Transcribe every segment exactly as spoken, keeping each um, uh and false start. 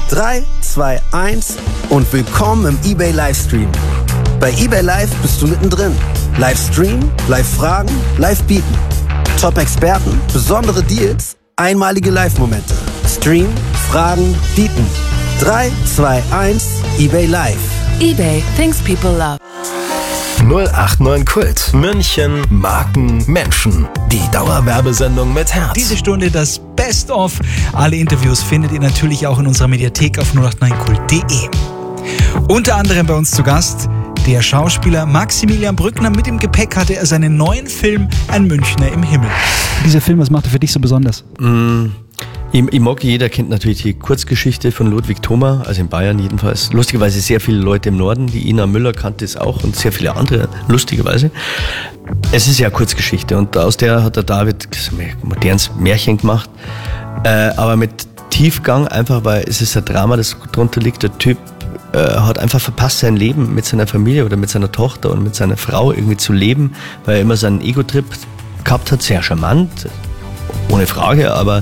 drei, zwei, eins und willkommen im eBay Livestream. Bei eBay Live bist du mittendrin. Livestream, Live-Fragen, Live-Bieten. Top-Experten, besondere Deals, einmalige Live-Momente. Stream, Fragen, Bieten. drei, zwei, eins, eBay Live. eBay, things people love. null acht neun Kult. München, Marken, Menschen. Die Dauerwerbesendung mit Herz. Diese Stunde das Best-of. Alle Interviews findet ihr natürlich auch in unserer Mediathek auf null acht neun kult punkt de. Unter anderem bei uns zu Gast der Schauspieler Maximilian Brückner. Mit im Gepäck hatte er seinen neuen Film Ein Münchner im Himmel. Dieser Film, was macht er für dich so besonders? Mm. Ich, ich mag, jeder kennt natürlich die Kurzgeschichte von Ludwig Thoma, also in Bayern jedenfalls. Lustigerweise sehr viele Leute im Norden, die Ina Müller kannte es auch und sehr viele andere, lustigerweise. Es ist ja eine Kurzgeschichte und aus der hat der David ein modernes Märchen gemacht, äh, aber mit Tiefgang, einfach weil es ist ein Drama, das drunter liegt. Der Typ äh, hat einfach verpasst, sein Leben mit seiner Familie oder mit seiner Tochter und mit seiner Frau irgendwie zu leben, weil er immer seinen Ego-Trip gehabt hat, sehr charmant, ohne Frage, aber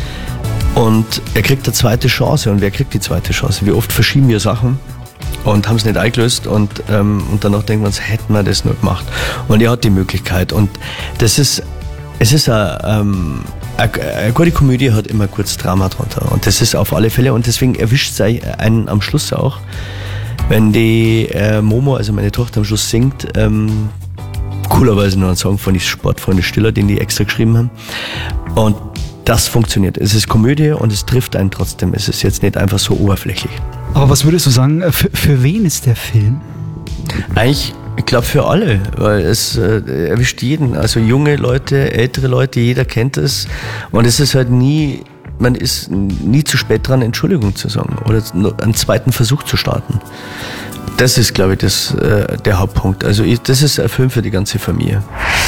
und er kriegt eine zweite Chance. Und wer kriegt die zweite Chance? Wie oft verschieben wir Sachen und haben es nicht eingelöst und, ähm, und danach denken wir uns, hätten wir das nur gemacht. Und er hat die Möglichkeit. Und das ist, es ist eine, ähm, eine, eine gute Komödie, hat immer kurz Drama drunter. Und das ist auf alle Fälle, und deswegen erwischt es einen am Schluss auch, wenn die äh, Momo, also meine Tochter, am Schluss singt, ähm, coolerweise noch einen Song von die Sportfreunde Stiller, den die extra geschrieben haben. Und das funktioniert. Es ist Komödie und es trifft einen trotzdem. Es ist jetzt nicht einfach so oberflächlich. Aber was würdest du sagen, für, für wen ist der Film? Eigentlich, ich glaube für alle, weil es äh, erwischt jeden. Also junge Leute, ältere Leute, jeder kennt es. Und es ist halt nie, man ist nie zu spät dran, Entschuldigung zu sagen oder einen zweiten Versuch zu starten. Das ist, glaube ich, das, äh, der Hauptpunkt. Also ich, das ist ein Film für die ganze Familie.